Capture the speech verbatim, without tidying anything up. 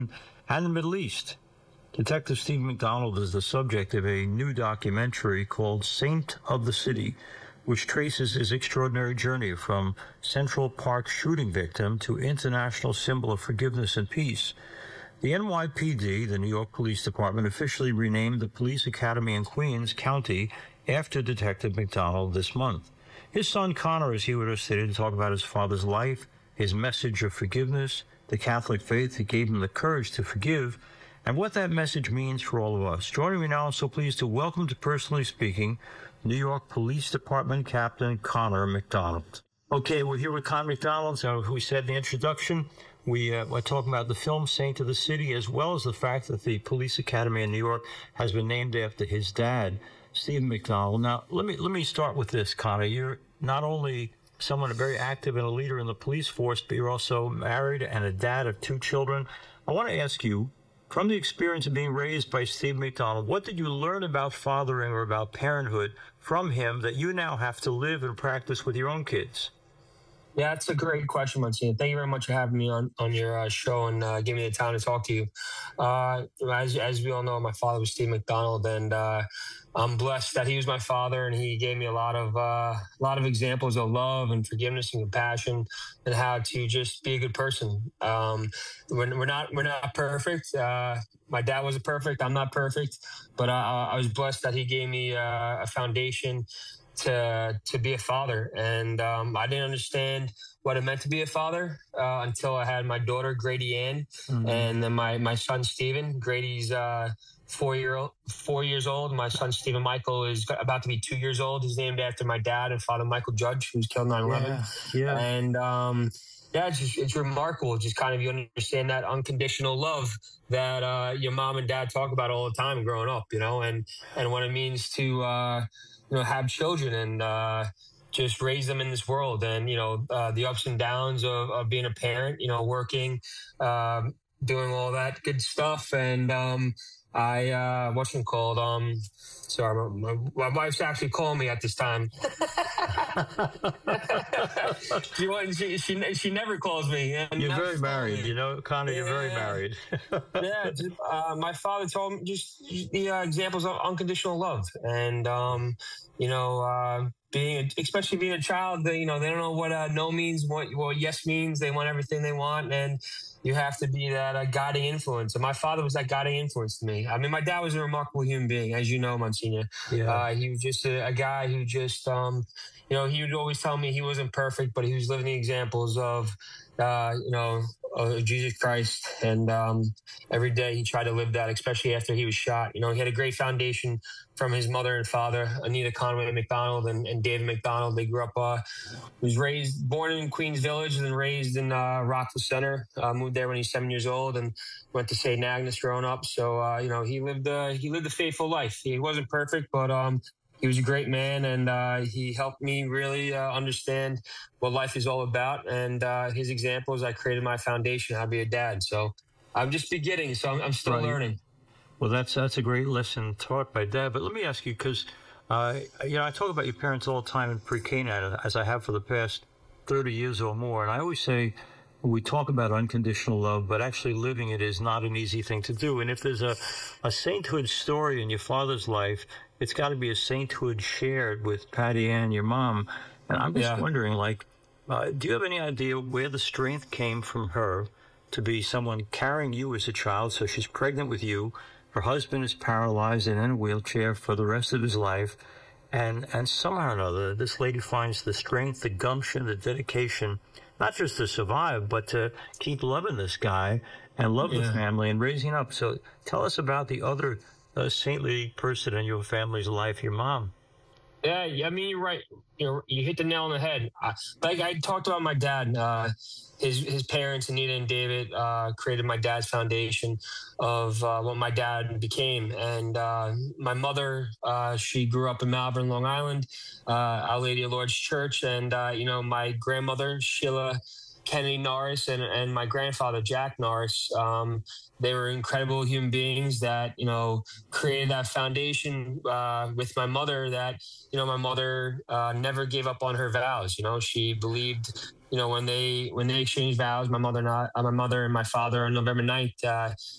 and the Middle East. Detective Steve McDonald is the subject of a new documentary called Saint of the City, which traces his extraordinary journey from Central Park shooting victim to international symbol of forgiveness and peace. The N Y P D, the New York Police Department, officially renamed the Police Academy in Queens County after Detective McDonald this month. His son Connor is here with us today to talk about his father's life, his message of forgiveness, the Catholic faith that gave him the courage to forgive, and what that message means for all of us. Joining me now, I'm so pleased to welcome to Personally Speaking, New York Police Department Captain Connor McDonald. Okay, we're here with Connor McDonald. So we said in the introduction, we uh, we're talking about the film Saint of the City, as well as the fact that the Police Academy in New York has been named after his dad, Stephen McDonald. Now, let me let me start with this, Connor. You're not only someone very active and a leader in the police force, but you're also married and a dad of two children. I want to ask you, from the experience of being raised by Steve McDonald, what did you learn about fathering or about parenthood from him that you now have to live and practice with your own kids? Yeah, that's a great question, Monsignor. Thank you very much for having me on, on your uh, show and uh, giving me the time to talk to you. Uh, as, as we all know, my father was Steve McDonald, and uh, I'm blessed that he was my father, and he gave me a lot of uh, a lot of examples of love and forgiveness and compassion, and how to just be a good person. Um, we're, we're not we're not perfect. Uh, my dad wasn't perfect. I'm not perfect, but I, I was blessed that he gave me uh, a foundation to to be a father. And um, I didn't understand what it meant to be a father uh, until I had my daughter, Grady Ann, mm-hmm. and then my, my son, Stephen. Grady's uh, four, year old, four years old. My son, Stephen Michael, is about to be two years old. He's named after my dad and father, Michael Judge, who was killed nine eleven. Yeah, yeah. And um, yeah, it's, just, it's remarkable. Just kind of you understand that unconditional love that uh, your mom and dad talk about all the time growing up, you know, and, and what it means to uh, you know, have children and uh, just raise them in this world. And, you know, uh, the ups and downs of, of being a parent, you know, working, um, doing all that good stuff. And um, I, uh, what's it called? Um, sorry, my, my wife's actually calling me at this time. she, she, she, she never calls me. And you're very married, you know, Connor, yeah. You're very married. yeah, just, uh, my father told me just the uh, examples of unconditional love. And, um, you know, uh, being, especially being a child, they, you know, they don't know what uh, no means, what, what yes means. They want everything they want. And you have to be that uh, guiding influence. And my father was that guiding influence to me. I mean, my dad was a remarkable human being, as you know, Monsignor. Yeah. Uh, he was just a, a guy who just, um, you know, he would always tell me he wasn't perfect, but he was living the examples of, uh, you know, of Jesus Christ. And um, every day he tried to live that, especially after he was shot. You know, he had a great foundation from his mother and father, Anita Conway McDonald and, and David McDonald. They grew up, uh, was raised, born in Queens Village and raised in uh, Rockville Center. Uh, moved there when he was seven years old and went to Saint Agnes growing up. So, uh, you know, he lived, uh, he lived a faithful life. He wasn't perfect, but um, he was a great man, and uh, he helped me really uh, understand what life is all about. And uh, his examples, I created my foundation, how to be a dad. So I'm just beginning, so I'm, I'm still right. learning. Well, that's that's a great lesson taught by Dad. But let me ask you, because uh, you know, I talk about your parents all the time in pre-K night, as I have for the past thirty years or more, and I always say we talk about unconditional love, but actually living it is not an easy thing to do. And if there's a, a sainthood story in your father's life, it's got to be a sainthood shared with Patty Ann, your mom. And I'm just yeah. wondering, like, uh, do you have any idea where the strength came from her to be someone carrying you as a child? So she's pregnant with you. Her husband is paralyzed and in a wheelchair for the rest of his life. And, and somehow or another, this lady finds the strength, the gumption, the dedication, not just to survive, but to keep loving this guy and love yeah. the family and raising up. So tell us about the other uh, saintly person in your family's life, your mom. Yeah, I mean, you're right. You you hit the nail on the head. Uh, like I talked about my dad, uh, his his parents, Anita and David, uh, created my dad's foundation of uh, what my dad became. And uh, my mother, uh, she grew up in Malvern, Long Island, uh, Our Lady of Lourdes Church. And, uh, you know, my grandmother, Sheila Kennedy Norris, and, and my grandfather, Jack Norris, um, they were incredible human beings that, you know, created that foundation uh, with my mother that, you know, my mother uh, never gave up on her vows. You know, she believed you know, when they when they exchanged vows, my mother and I, uh, my mother and my father on November ninth, uh,